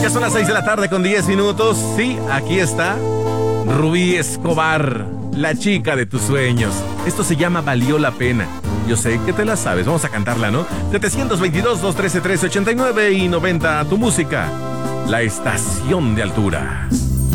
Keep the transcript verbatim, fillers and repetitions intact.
Ya son las seis de la tarde con diez minutos. Sí, aquí está Rubí Escobar, la chica de tus sueños. Esto se llama Valió la Pena. Yo sé que te la sabes, vamos a cantarla, ¿no? setecientos veintidós, doscientos trece, trescientos ochenta y nueve y noventa, tu música. La estación de altura.